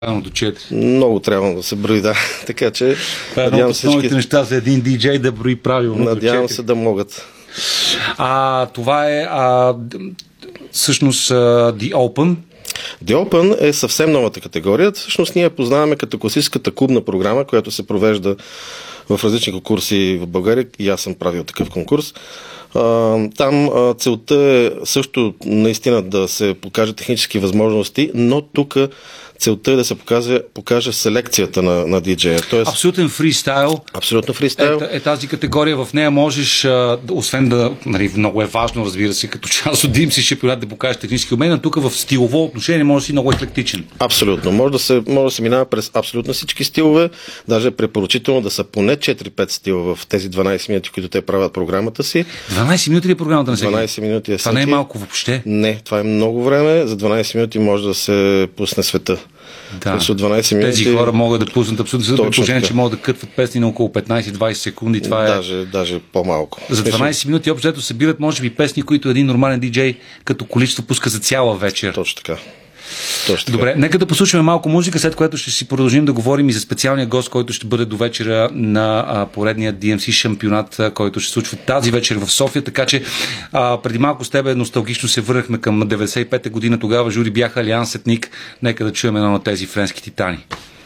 до 4. Много трябва да се брои, да. Така че Това е едно от основните неща за един диджей да брои правилно. Надявам се да могат. Това е всъщност The Open. The Open е съвсем новата категория. Всъщност ние познаваме като класическата клубна програма, която се провежда в различни конкурси в България. И аз съм правил такъв конкурс. Там целта е също наистина да се покажат технически възможности, но тук целта е да се покаже селекцията на диджея. Тоест, абсолютен фристайл. Абсолютно фристайл. Е тази категория, в нея можеш, освен да, много е важно, разбира се, като част от DMC шампионат да покажеш технически умения, тук в стилово отношение може да си много еклектичен. Абсолютно. Може да се минава през абсолютно всички стилове. Даже е препоръчително да са поне 4-5 стила в тези 12 минути, които те правят програмата си. 12 минути ли е програмата на всеки? 12 минути е всеки. Това не е малко въобще. Не, това е много време. За 12 минути може да се пусне света. Да. 12 минути... Тези хора могат да пуснат абсолютно при положение, че могат да кътват песни на около 15-20 секунди. Това даже по-малко. За 12 минути общо събират, може би, песни, които един нормален диджей като количество пуска за цяла вечер. Точно така. Добре, нека да послушаме малко музика, след което ще си продължим да говорим и за специалния гост, който ще бъде до вечера на поредния DMC шампионат, който ще се случва тази вечер в София. Така че преди малко с тебе носталгично се върнахме към 95-та година. Тогава жури бяха Алианс Етник. Нека да чуем едно на тези френски титани.